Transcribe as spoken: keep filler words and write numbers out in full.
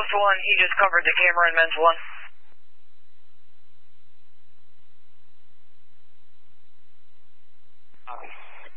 South one, he just covered the camera in men's one. Copy.